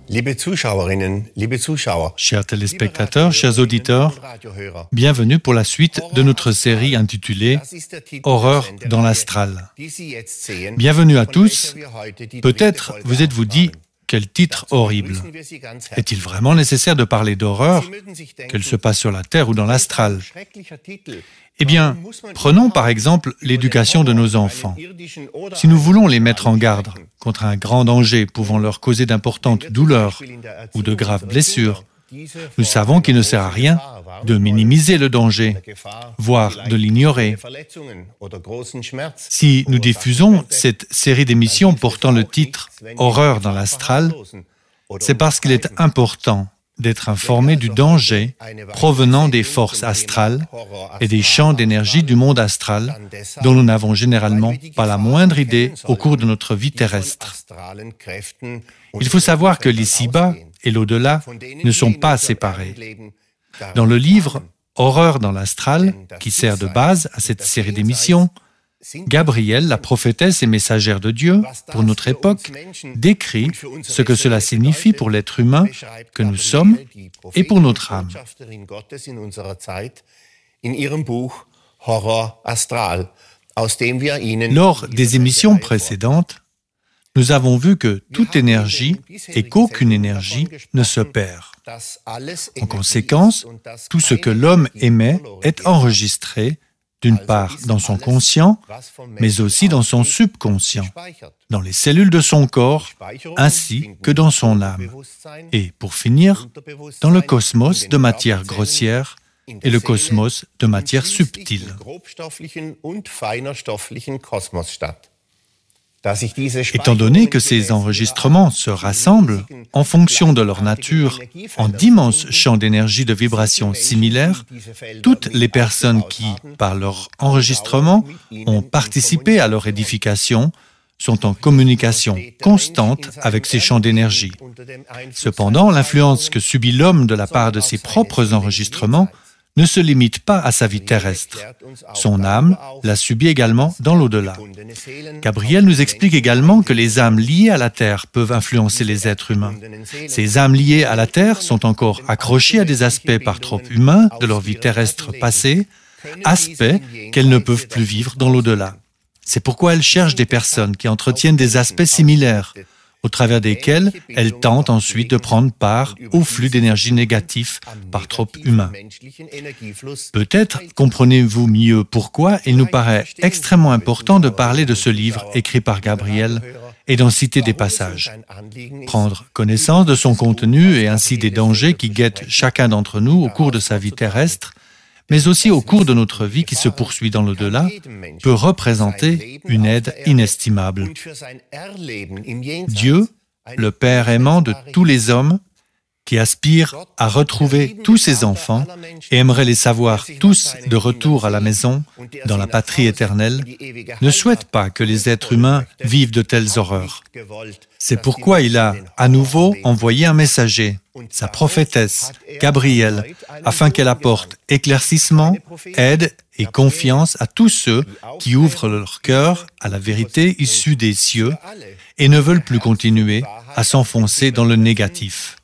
Liebe Zuschauerinnen, liebe Zuschauer, Chers téléspectateurs, chers auditeurs, bienvenue pour la suite de notre série intitulée « Horreur dans l'astral ». Bienvenue à tous. Peut-être vous êtes-vous dit « Quel titre horrible ! Est-il vraiment nécessaire de parler d'horreur, qu'elle se passe sur la Terre ou dans l'astral ?» Eh bien, prenons par exemple l'éducation de nos enfants. Si nous voulons les mettre en garde contre un grand danger pouvant leur causer d'importantes douleurs ou de graves blessures, nous savons qu'il ne sert à rien de minimiser le danger, voire de l'ignorer. Si nous diffusons cette série d'émissions portant le titre « Horreur dans l'astral », c'est parce qu'il est important d'être informé du danger provenant des forces astrales et des champs d'énergie du monde astral dont nous n'avons généralement pas la moindre idée au cours de notre vie terrestre. Il faut savoir que l'ici-bas et l'au-delà ne sont pas séparés. Dans le livre « Horreur dans l'astral », qui sert de base à cette série d'émissions, Gabrielle, la prophétesse et messagère de Dieu, pour notre époque, décrit ce que cela signifie pour l'être humain que nous sommes et pour notre âme. Lors des émissions précédentes, nous avons vu que toute énergie et qu'aucune énergie ne se perd. En conséquence, tout ce que l'homme émet est enregistré d'une part dans son conscient, mais aussi dans son subconscient, dans les cellules de son corps, ainsi que dans son âme. Et pour finir, dans le cosmos de matière grossière et le cosmos de matière subtile. Étant donné que ces enregistrements se rassemblent en fonction de leur nature en d'immenses champs d'énergie de vibrations similaires, toutes les personnes qui, par leur enregistrement, ont participé à leur édification sont en communication constante avec ces champs d'énergie. Cependant, l'influence que subit l'homme de la part de ses propres enregistrements ne se limite pas à sa vie terrestre. Son âme la subit également dans l'au-delà. Gabrielle nous explique également que les âmes liées à la Terre peuvent influencer les êtres humains. Ces âmes liées à la Terre sont encore accrochées à des aspects par trop humains de leur vie terrestre passée, aspects qu'elles ne peuvent plus vivre dans l'au-delà. C'est pourquoi elles cherchent des personnes qui entretiennent des aspects similaires, au travers desquels elles tentent ensuite de prendre part au flux d'énergie négatif par trop humain. Peut-être comprenez-vous mieux pourquoi il nous paraît extrêmement important de parler de ce livre écrit par Gabrielle et d'en citer des passages. Prendre connaissance de son contenu et ainsi des dangers qui guettent chacun d'entre nous au cours de sa vie terrestre, mais aussi au cours de notre vie qui se poursuit dans l'au-delà, peut représenter une aide inestimable. Dieu, le Père aimant de tous les hommes, qui aspire à retrouver tous ses enfants et aimerait les savoir tous de retour à la maison, dans la patrie éternelle, ne souhaite pas que les êtres humains vivent de telles horreurs. C'est pourquoi il a à nouveau envoyé un messager, sa prophétesse, Gabrielle, afin qu'elle apporte éclaircissement, aide et confiance à tous ceux qui ouvrent leur cœur à la vérité issue des cieux et ne veulent plus continuer à s'enfoncer dans le négatif.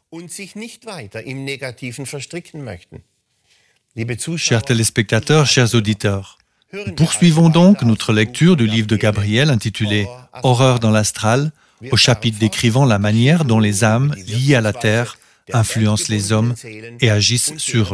Chers téléspectateurs, chers auditeurs, nous poursuivons donc notre lecture du livre de Gabrielle intitulé « Horreur dans l'astral » au chapitre décrivant la manière dont les âmes liées à la Terre influencent les hommes et agissent sur eux.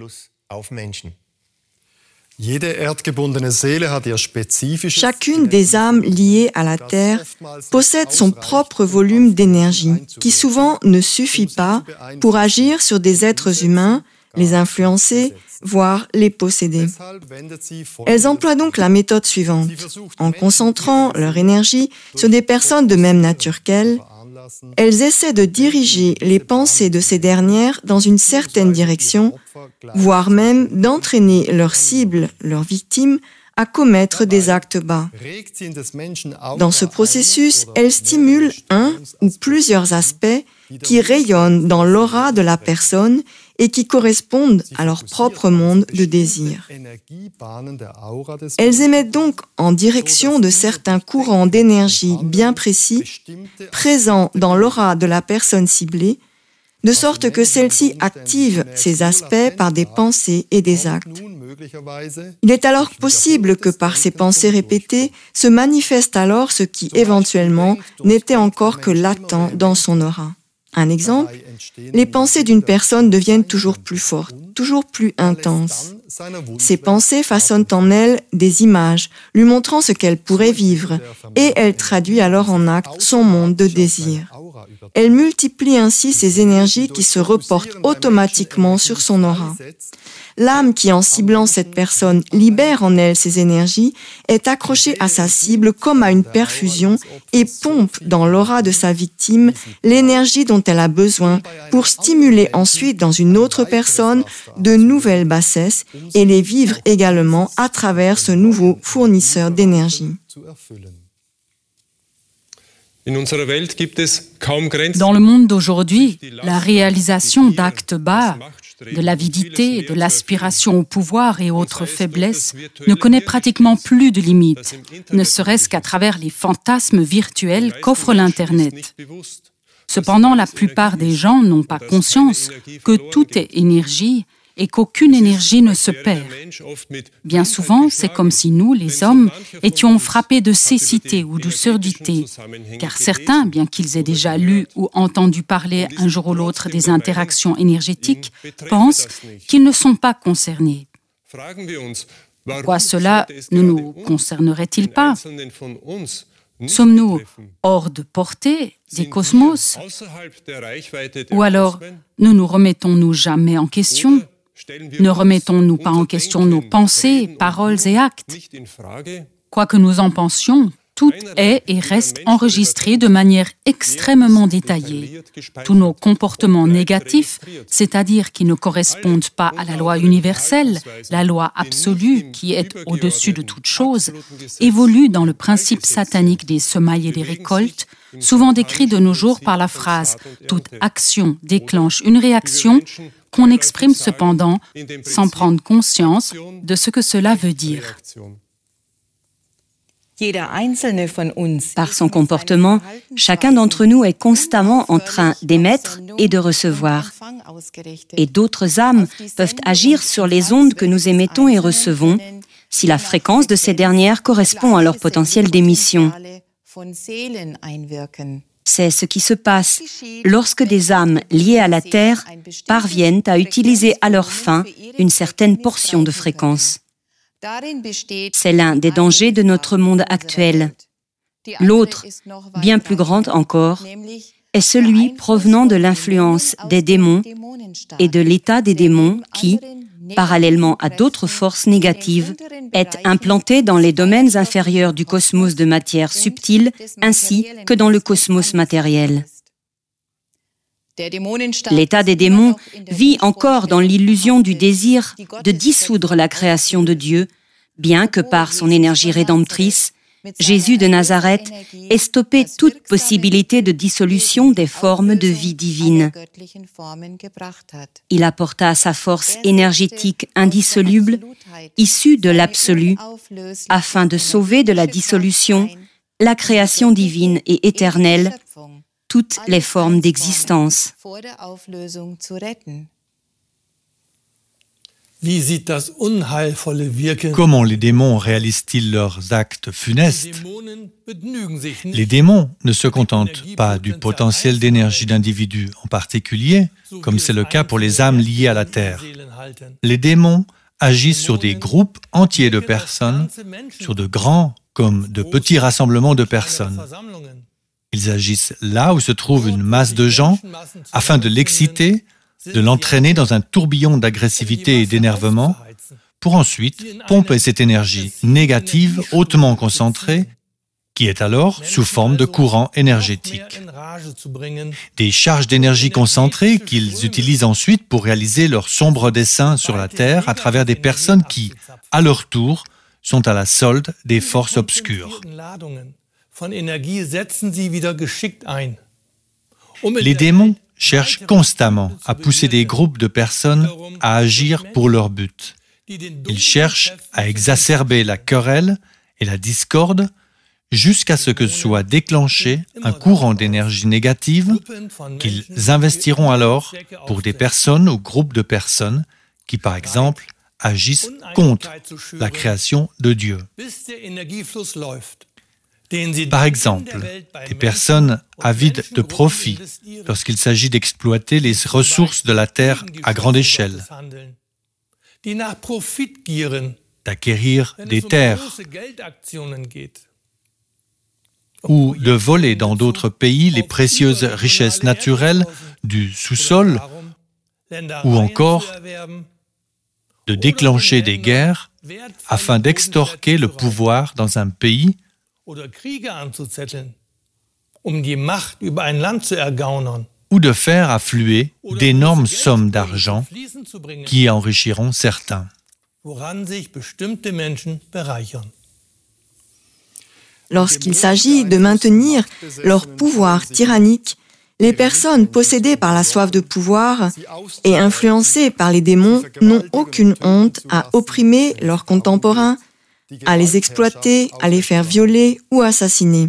Chacune des âmes liées à la Terre possède son propre volume d'énergie qui souvent ne suffit pas pour agir sur des êtres humains, les influencer, voire les posséder. Elles emploient donc la méthode suivante. En concentrant leur énergie sur des personnes de même nature qu'elles, elles essaient de diriger les pensées de ces dernières dans une certaine direction, voire même d'entraîner leurs cibles, leurs victimes, à commettre des actes bas. Dans ce processus, elles stimulent un ou plusieurs aspects qui rayonnent dans l'aura de la personne et qui correspondent à leur propre monde de désir. Elles émettent donc en direction de certains courants d'énergie bien précis, présents dans l'aura de la personne ciblée, de sorte que celle-ci active ces aspects par des pensées et des actes. Il est alors possible que par ces pensées répétées se manifeste alors ce qui éventuellement n'était encore que latent dans son aura. Un exemple, les pensées d'une personne deviennent toujours plus fortes, toujours plus intenses. Ces pensées façonnent en elle des images, lui montrant ce qu'elle pourrait vivre, et elle traduit alors en acte son monde de désir. Elle multiplie ainsi ces énergies qui se reportent automatiquement sur son aura. L'âme qui, en ciblant cette personne, libère en elle ces énergies, est accrochée à sa cible comme à une perfusion et pompe dans l'aura de sa victime l'énergie dont elle a besoin pour stimuler ensuite dans une autre personne de nouvelles bassesses et les vivre également à travers ce nouveau fournisseur d'énergie. Dans le monde d'aujourd'hui, la réalisation d'actes bas, de l'avidité, de l'aspiration au pouvoir et autres faiblesses ne connaît pratiquement plus de limites, ne serait-ce qu'à travers les fantasmes virtuels qu'offre l'Internet. Cependant, la plupart des gens n'ont pas conscience que tout est énergie et qu'aucune énergie ne se perd. Bien souvent, c'est comme si nous, les hommes, étions frappés de cécité ou de surdité, car certains, bien qu'ils aient déjà lu ou entendu parler un jour ou l'autre des interactions énergétiques, pensent qu'ils ne sont pas concernés. Pourquoi cela ne nous concernerait-il pas ? Sommes-nous hors de portée des cosmos ? Ou alors, ne nous remettons-nous jamais en question ? Ne remettons-nous pas en question nos pensées, paroles et actes ? Quoi que nous en pensions, tout est et reste enregistré de manière extrêmement détaillée. Tous nos comportements négatifs, c'est-à-dire qui ne correspondent pas à la loi universelle, la loi absolue qui est au-dessus de toute chose, évoluent dans le principe satanique des semailles et des récoltes, souvent décrit de nos jours par la phrase « toute action déclenche une réaction », qu'on exprime cependant sans prendre conscience de ce que cela veut dire. Par son comportement, chacun d'entre nous est constamment en train d'émettre et de recevoir. Et d'autres âmes peuvent agir sur les ondes que nous émettons et recevons si la fréquence de ces dernières correspond à leur potentiel d'émission. C'est ce qui se passe lorsque des âmes liées à la Terre parviennent à utiliser à leur fin une certaine portion de fréquence. C'est l'un des dangers de notre monde actuel. L'autre, bien plus grand encore, est celui provenant de l'influence des démons et de l'état des démons qui, parallèlement à d'autres forces négatives, est implanté dans les domaines inférieurs du cosmos de matière subtile ainsi que dans le cosmos matériel. L'état des démons vit encore dans l'illusion du désir de dissoudre la création de Dieu, bien que par son énergie rédemptrice, Jésus de Nazareth ait stoppé toute possibilité de dissolution des formes de vie divine. Il apporta sa force énergétique indissoluble, issue de l'absolu, afin de sauver de la dissolution la création divine et éternelle, toutes les formes d'existence. Comment les démons réalisent-ils leurs actes funestes ? Les démons ne se contentent pas du potentiel d'énergie d'individus en particulier, comme c'est le cas pour les âmes liées à la Terre. Les démons agissent sur des groupes entiers de personnes, sur de grands comme de petits rassemblements de personnes. Ils agissent là où se trouve une masse de gens afin de l'exciter, de l'entraîner dans un tourbillon d'agressivité et d'énervement, pour ensuite pomper cette énergie négative hautement concentrée, qui est alors sous forme de courant énergétique. Des charges d'énergie concentrées qu'ils utilisent ensuite pour réaliser leurs sombres desseins sur la Terre à travers des personnes qui, à leur tour, sont à la solde des forces obscures. Les démons cherchent constamment à pousser des groupes de personnes à agir pour leur but. Ils cherchent à exacerber la querelle et la discorde jusqu'à ce que soit déclenché un courant d'énergie négative qu'ils investiront alors pour des personnes ou groupes de personnes qui, par exemple, agissent contre la création de Dieu. Par exemple, des personnes avides de profit lorsqu'il s'agit d'exploiter les ressources de la terre à grande échelle, d'acquérir des terres ou de voler dans d'autres pays les précieuses richesses naturelles du sous-sol, ou encore de déclencher des guerres afin d'extorquer le pouvoir dans un pays ou de faire affluer d'énormes sommes d'argent qui enrichiront certains. Lorsqu'il s'agit de maintenir leur pouvoir tyrannique, les personnes possédées par la soif de pouvoir et influencées par les démons n'ont aucune honte à opprimer leurs contemporains, à les exploiter, à les faire violer ou assassiner.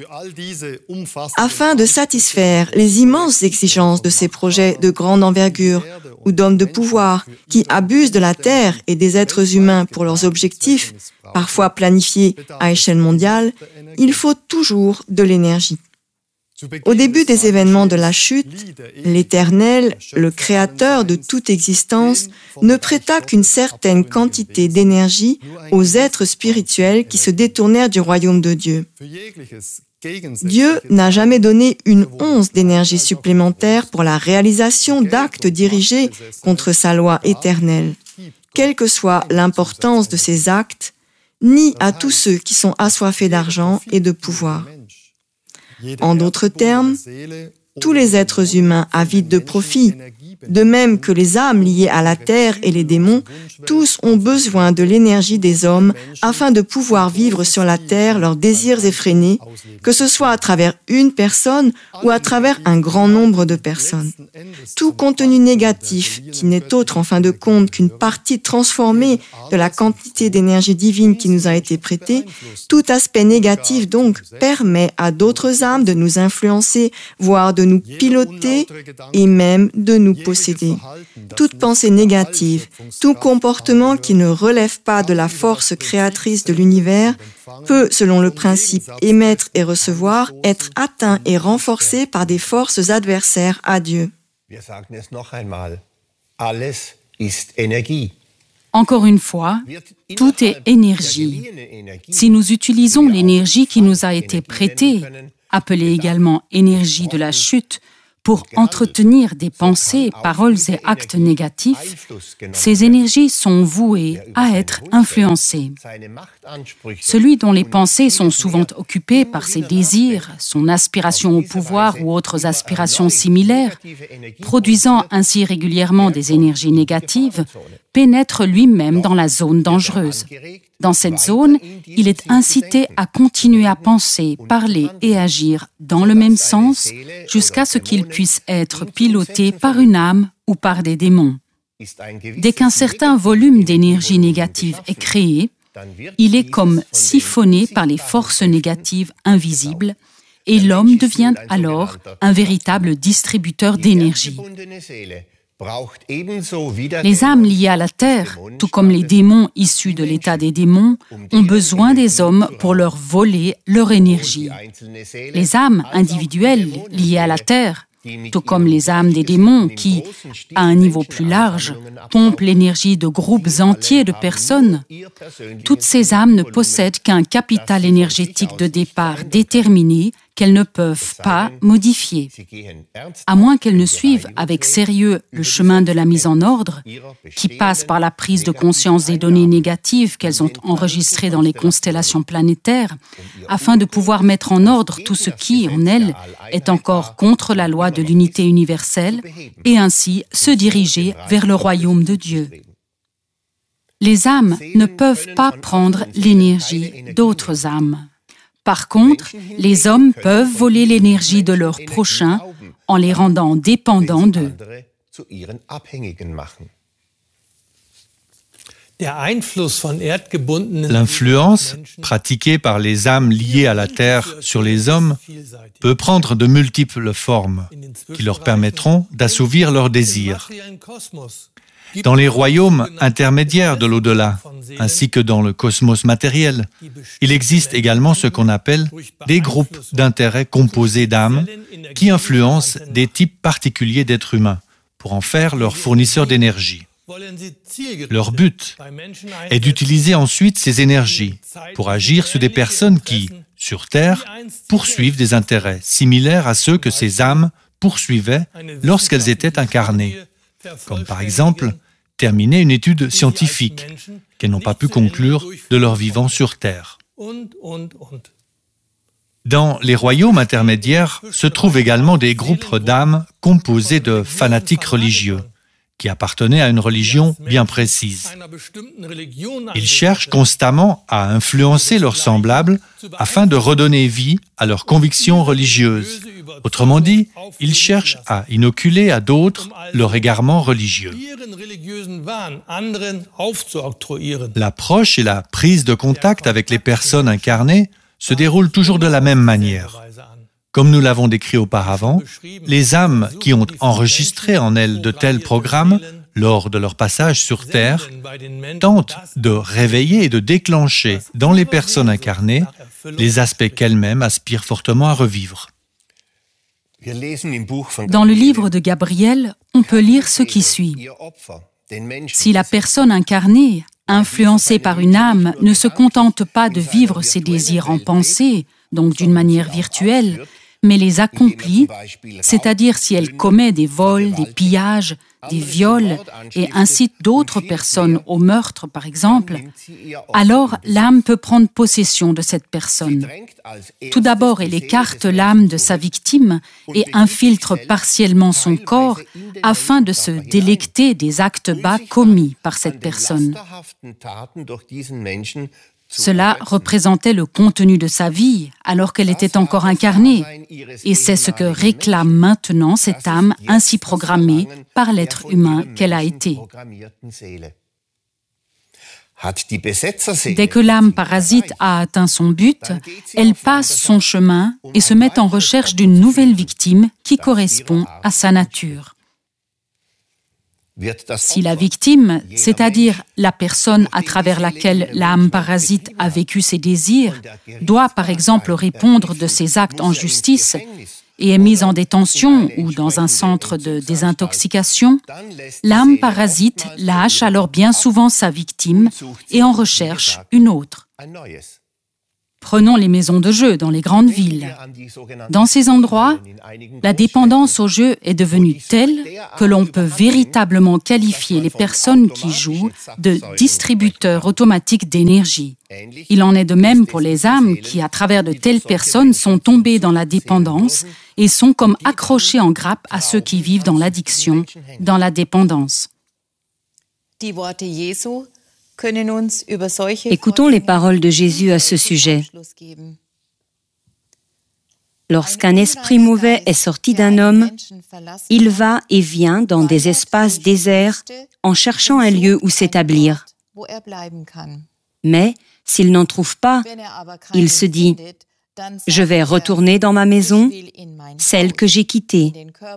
Afin de satisfaire les immenses exigences de ces projets de grande envergure ou d'hommes de pouvoir qui abusent de la terre et des êtres humains pour leurs objectifs, parfois planifiés à échelle mondiale, il faut toujours de l'énergie. Au début des événements de la chute, l'Éternel, le Créateur de toute existence, ne prêta qu'une certaine quantité d'énergie aux êtres spirituels qui se détournèrent du royaume de Dieu. Dieu n'a jamais donné une once d'énergie supplémentaire pour la réalisation d'actes dirigés contre sa loi éternelle, quelle que soit l'importance de ces actes, ni à tous ceux qui sont assoiffés d'argent et de pouvoir. En d'autres termes, tous les êtres humains avides de profit, de même que les âmes liées à la terre et les démons, tous ont besoin de l'énergie des hommes afin de pouvoir vivre sur la terre leurs désirs effrénés, que ce soit à travers une personne ou à travers un grand nombre de personnes. Tout contenu négatif, qui n'est autre en fin de compte qu'une partie transformée de la quantité d'énergie divine qui nous a été prêtée, tout aspect négatif donc permet à d'autres âmes de nous influencer, voire de nous piloter et même de nous posséder. Toute pensée négative, tout comportement qui ne relève pas de la force créatrice de l'univers peut, selon le principe émettre et recevoir, être atteint et renforcé par des forces adversaires à Dieu. Encore une fois, tout est énergie. Si nous utilisons l'énergie qui nous a été prêtée, appelée également énergie de la chute, pour entretenir des pensées, paroles et actes négatifs, ces énergies sont vouées à être influencées. Celui dont les pensées sont souvent occupées par ses désirs, son aspiration au pouvoir ou autres aspirations similaires, produisant ainsi régulièrement des énergies négatives, pénètre lui-même dans la zone dangereuse. Dans cette zone, il est incité à continuer à penser, parler et agir dans le même sens jusqu'à ce qu'il puisse être piloté par une âme ou par des démons. Dès qu'un certain volume d'énergie négative est créé, il est comme siphonné par les forces négatives invisibles et l'homme devient alors un véritable distributeur d'énergie. Les âmes liées à la terre, tout comme les démons issus de l'état des démons, ont besoin des hommes pour leur voler leur énergie. Les âmes individuelles liées à la terre, tout comme les âmes des démons qui, à un niveau plus large, pompent l'énergie de groupes entiers de personnes, toutes ces âmes ne possèdent qu'un capital énergétique de départ déterminé qu'elles ne peuvent pas modifier. À moins qu'elles ne suivent avec sérieux le chemin de la mise en ordre, qui passe par la prise de conscience des données négatives qu'elles ont enregistrées dans les constellations planétaires, afin de pouvoir mettre en ordre tout ce qui, en elles, est encore contre la loi de l'unité universelle, et ainsi se diriger vers le royaume de Dieu. Les âmes ne peuvent pas prendre l'énergie d'autres âmes. Par contre, les hommes peuvent voler l'énergie de leur prochain en les rendant dépendants d'eux. L'influence pratiquée par les âmes liées à la Terre sur les hommes peut prendre de multiples formes qui leur permettront d'assouvir leurs désirs. Dans les royaumes intermédiaires de l'au-delà, ainsi que dans le cosmos matériel, il existe également ce qu'on appelle des groupes d'intérêt composés d'âmes qui influencent des types particuliers d'êtres humains pour en faire leurs fournisseurs d'énergie. Leur but est d'utiliser ensuite ces énergies pour agir sur des personnes qui, sur Terre, poursuivent des intérêts similaires à ceux que ces âmes poursuivaient lorsqu'elles étaient incarnées, comme par exemple terminer une étude scientifique qu'elles n'ont pas pu conclure de leur vivant sur Terre. Dans les royaumes intermédiaires se trouvent également des groupes d'âmes composés de fanatiques religieux qui appartenaient à une religion bien précise. Ils cherchent constamment à influencer leurs semblables afin de redonner vie à leurs convictions religieuses. Autrement dit, ils cherchent à inoculer à d'autres leur égarement religieux. L'approche et la prise de contact avec les personnes incarnées se déroulent toujours de la même manière. Comme nous l'avons décrit auparavant, les âmes qui ont enregistré en elles de tels programmes lors de leur passage sur Terre tentent de réveiller et de déclencher dans les personnes incarnées les aspects qu'elles-mêmes aspirent fortement à revivre. Dans le livre de Gabriel, on peut lire ce qui suit. Si la personne incarnée, influencée par une âme, ne se contente pas de vivre ses désirs en pensée, donc d'une manière virtuelle, mais les accomplit, c'est-à-dire si elle commet des vols, des pillages, des viols et incite d'autres personnes au meurtre, par exemple, alors l'âme peut prendre possession de cette personne. Tout d'abord, elle écarte l'âme de sa victime et infiltre partiellement son corps afin de se délecter des actes bas commis par cette personne. Cela représentait le contenu de sa vie alors qu'elle était encore incarnée. Et c'est ce que réclame maintenant cette âme ainsi programmée par l'être humain qu'elle a été. Dès que l'âme parasite a atteint son but, elle passe son chemin et se met en recherche d'une nouvelle victime qui correspond à sa nature. Si la victime, c'est-à-dire la personne à travers laquelle l'âme parasite a vécu ses désirs, doit par exemple répondre de ses actes en justice et est mise en détention ou dans un centre de désintoxication, l'âme parasite lâche alors bien souvent sa victime et en recherche une autre. Prenons les maisons de jeu dans les grandes villes. Dans ces endroits, la dépendance au jeu est devenue telle que l'on peut véritablement qualifier les personnes qui jouent de distributeurs automatiques d'énergie. Il en est de même pour les âmes qui, à travers de telles personnes, sont tombées dans la dépendance et sont comme accrochées en grappe à ceux qui vivent dans l'addiction, dans la dépendance. Écoutons les paroles de Jésus à ce sujet. Lorsqu'un esprit mauvais est sorti d'un homme, il va et vient dans des espaces déserts en cherchant un lieu où s'établir. Mais s'il n'en trouve pas, il se dit « Je vais retourner dans ma maison, celle que j'ai quittée. »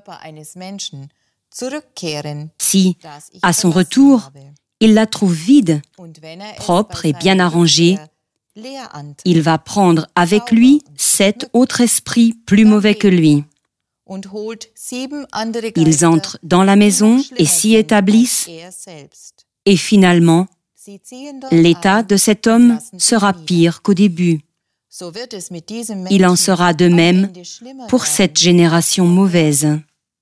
Si, à son retour, il la trouve vide, propre et bien arrangée, il va prendre avec lui 7 autres esprits plus mauvais que lui. Ils entrent dans la maison et s'y établissent, et finalement, l'état de cet homme sera pire qu'au début. Il en sera de même pour cette génération mauvaise.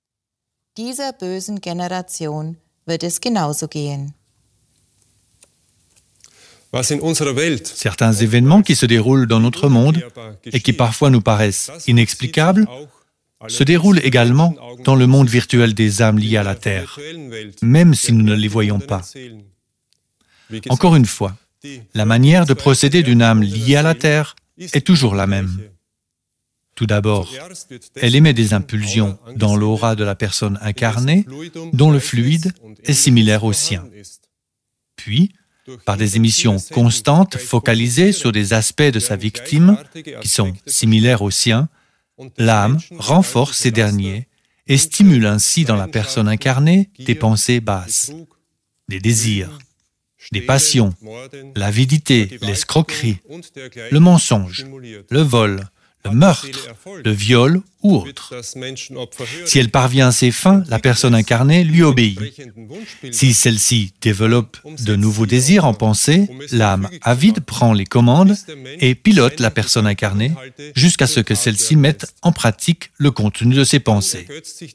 Certains événements qui se déroulent dans notre monde et qui parfois nous paraissent inexplicables se déroulent également dans le monde virtuel des âmes liées à la Terre, même si nous ne les voyons pas. Encore une fois, la manière de procéder d'une âme liée à la Terre est toujours la même. Tout d'abord, elle émet des impulsions dans l'aura de la personne incarnée, dont le fluide est similaire au sien. Puis, par des émissions constantes focalisées sur des aspects de sa victime qui sont similaires au sien, l'âme renforce ces derniers et stimule ainsi dans la personne incarnée des pensées basses, des désirs, des passions, l'avidité, l'escroquerie, le mensonge, le vol, le meurtre, le viol ou autre. Si elle parvient à ses fins, la personne incarnée lui obéit. Si celle-ci développe de nouveaux désirs en pensée, l'âme avide prend les commandes et pilote la personne incarnée jusqu'à ce que celle-ci mette en pratique le contenu de ses pensées.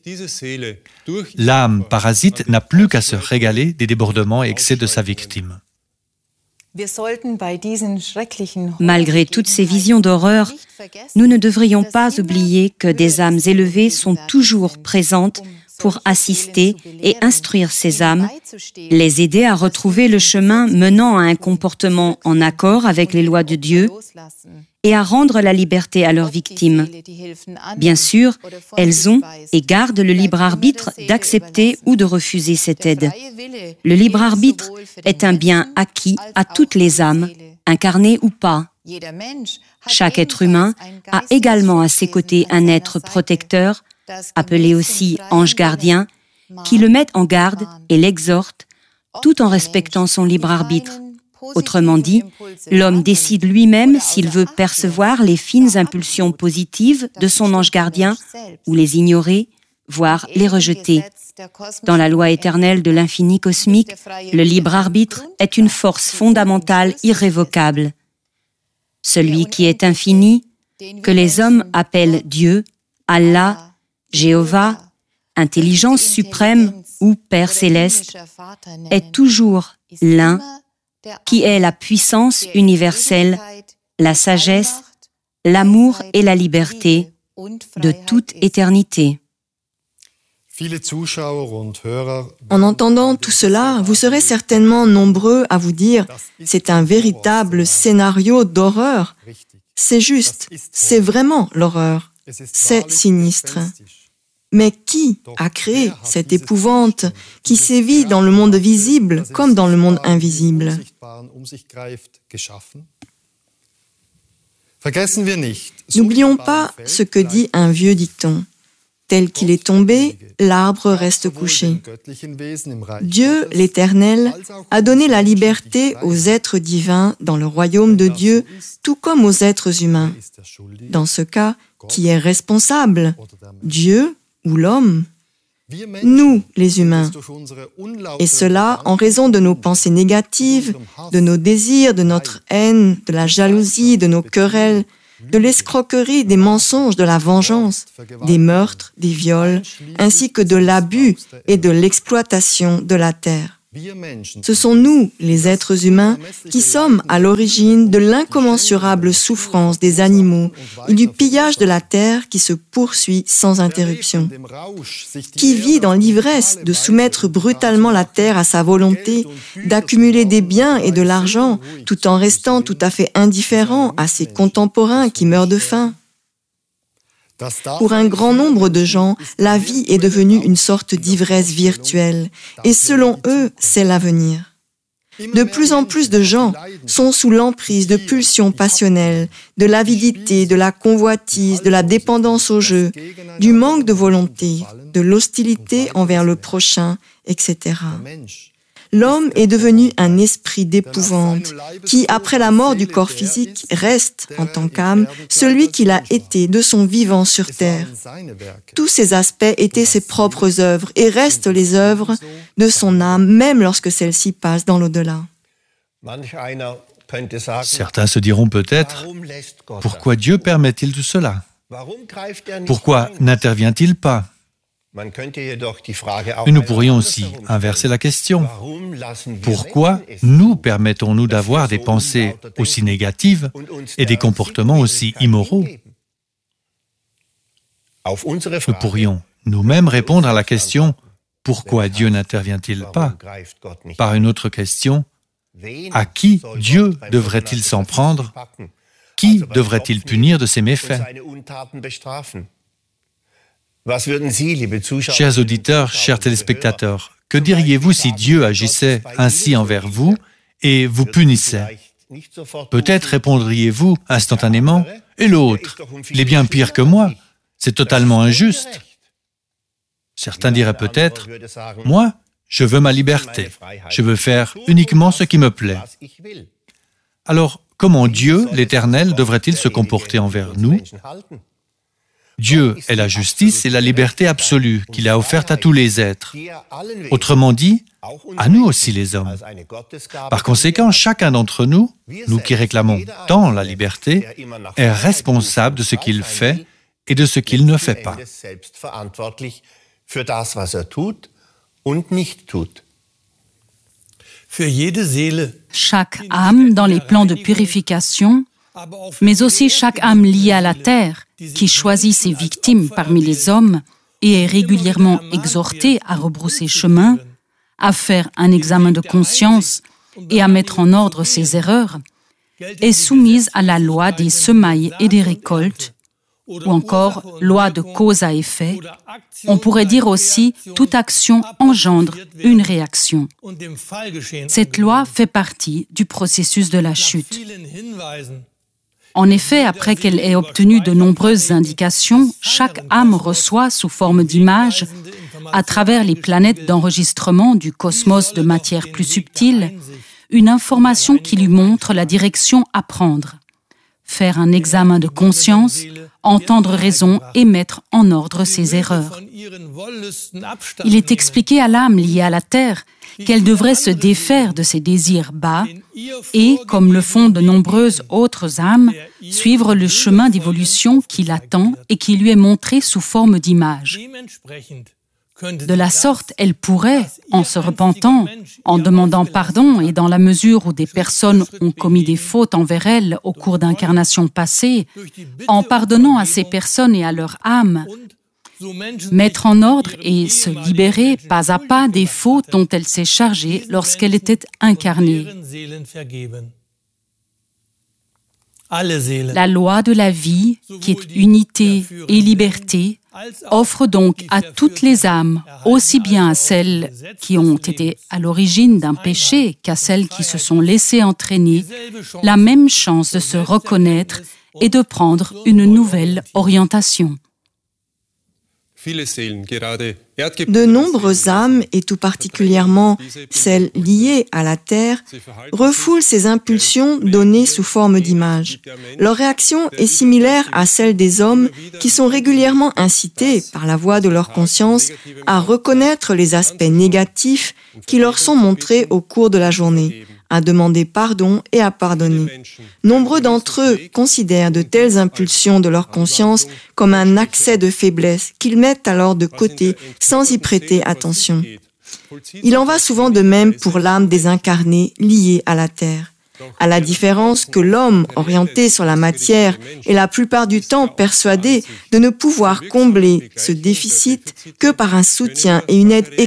L'âme parasite n'a plus qu'à se régaler des débordements et excès de sa victime. Malgré toutes ces visions d'horreur, nous ne devrions pas oublier que des âmes élevées sont toujours présentes pour assister et instruire ces âmes, les aider à retrouver le chemin menant à un comportement en accord avec les lois de Dieu et à rendre la liberté à leurs victimes. Bien sûr, elles ont et gardent le libre arbitre d'accepter ou de refuser cette aide. Le libre arbitre est un bien acquis à toutes les âmes, incarnées ou pas. Chaque être humain a également à ses côtés un être protecteur, appelé aussi ange gardien, qui le met en garde et l'exhorte, tout en respectant son libre arbitre. Autrement dit, l'homme décide lui-même s'il veut percevoir les fines impulsions positives de son ange gardien ou les ignorer, voire les rejeter. Dans la loi éternelle de l'infini cosmique, le libre arbitre est une force fondamentale irrévocable. Celui qui est infini, que les hommes appellent Dieu, Allah, Jéhovah, intelligence suprême ou Père céleste, est toujours l'un qui est la puissance universelle, la sagesse, l'amour et la liberté de toute éternité. En entendant tout cela, vous serez certainement nombreux à vous dire « c'est un véritable scénario d'horreur ». C'est juste, c'est vraiment l'horreur, c'est sinistre. Mais qui a créé cette épouvante qui sévit dans le monde visible comme dans le monde invisible? N'oublions pas ce que dit un vieux dicton. Tel qu'il est tombé, l'arbre reste couché. Dieu, l'Éternel, a donné la liberté aux êtres divins dans le royaume de Dieu, tout comme aux êtres humains. Dans ce cas, qui est responsable? Dieu ou l'homme? Nous, les humains. Et cela en raison de nos pensées négatives, de nos désirs, de notre haine, de la jalousie, de nos querelles, de l'escroquerie, des mensonges, de la vengeance, des meurtres, des viols, ainsi que de l'abus et de l'exploitation de la terre. Ce sont nous, les êtres humains, qui sommes à l'origine de l'incommensurable souffrance des animaux et du pillage de la terre qui se poursuit sans interruption. Qui vit dans l'ivresse de soumettre brutalement la terre à sa volonté, d'accumuler des biens et de l'argent, tout en restant tout à fait indifférent à ses contemporains qui meurent de faim? Pour un grand nombre de gens, la vie est devenue une sorte d'ivresse virtuelle, et selon eux, c'est l'avenir. De plus en plus de gens sont sous l'emprise de pulsions passionnelles, de l'avidité, de la convoitise, de la dépendance au jeu, du manque de volonté, de l'hostilité envers le prochain, etc. L'homme est devenu un esprit d'épouvante qui, après la mort du corps physique, reste, en tant qu'âme, celui qu'il a été de son vivant sur terre. Tous ces aspects étaient ses propres œuvres et restent les œuvres de son âme, même lorsque celle-ci passe dans l'au-delà. Certains se diront peut-être, pourquoi Dieu permet-il tout cela? Pourquoi n'intervient-il pas? Mais nous pourrions aussi inverser la question. Pourquoi nous permettons-nous d'avoir des pensées aussi négatives et des comportements aussi immoraux? Nous pourrions nous-mêmes répondre à la question « Pourquoi Dieu n'intervient-il pas ?» par une autre question « À qui Dieu devrait-il s'en prendre ? qui devrait-il punir de ses méfaits? Chers auditeurs, chers téléspectateurs, que diriez-vous si Dieu agissait ainsi envers vous et vous punissait? Peut-être répondriez-vous instantanément, « Et l'autre, il est bien pire que moi, c'est totalement injuste. » Certains diraient peut-être, « Moi, je veux ma liberté, je veux faire uniquement ce qui me plaît. » Alors, comment Dieu, l'Éternel, devrait-il se comporter envers nous? Dieu est la justice et la liberté absolue qu'il a offerte à tous les êtres. Autrement dit, à nous aussi les hommes. Par conséquent, chacun d'entre nous, nous qui réclamons tant la liberté, est responsable de ce qu'il fait et de ce qu'il ne fait pas. Chaque âme dans les plans de purification, mais aussi chaque âme liée à la terre, qui choisit ses victimes parmi les hommes et est régulièrement exhortée à rebrousser chemin, à faire un examen de conscience et à mettre en ordre ses erreurs, est soumise à la loi des semailles et des récoltes, ou encore loi de cause à effet. On pourrait dire aussi toute action engendre une réaction. Cette loi fait partie du processus de la chute. En effet, après qu'elle ait obtenu de nombreuses indications, chaque âme reçoit sous forme d'images, à travers les planètes d'enregistrement du cosmos de matière plus subtile, une information qui lui montre la direction à prendre. Faire un examen de conscience, entendre raison et mettre en ordre ses erreurs. Il est expliqué à l'âme liée à la terre qu'elle devrait se défaire de ses désirs bas et, comme le font de nombreuses autres âmes, suivre le chemin d'évolution qui l'attend et qui lui est montré sous forme d'images. De la sorte, elle pourrait, en se repentant, en demandant pardon et dans la mesure où des personnes ont commis des fautes envers elle au cours d'incarnations passées, en pardonnant à ces personnes et à leur âme, mettre en ordre et se libérer pas à pas des fautes dont elle s'est chargée lorsqu'elle était incarnée. La loi de la vie, qui est unité et liberté, offre donc à toutes les âmes, aussi bien à celles qui ont été à l'origine d'un péché qu'à celles qui se sont laissées entraîner, la même chance de se reconnaître et de prendre une nouvelle orientation. De nombreuses âmes, et tout particulièrement celles liées à la terre, refoulent ces impulsions données sous forme d'images. Leur réaction est similaire à celle des hommes qui sont régulièrement incités par la voix de leur conscience à reconnaître les aspects négatifs qui leur sont montrés au cours de la journée, à demander pardon et à pardonner. Nombreux d'entre eux considèrent de telles impulsions de leur conscience comme un accès de faiblesse qu'ils mettent alors de côté sans y prêter attention. Il en va souvent de même pour l'âme désincarnée liée à la terre. À la différence que l'homme orienté sur la matière est la plupart du temps persuadé de ne pouvoir combler ce déficit que par un soutien et une aide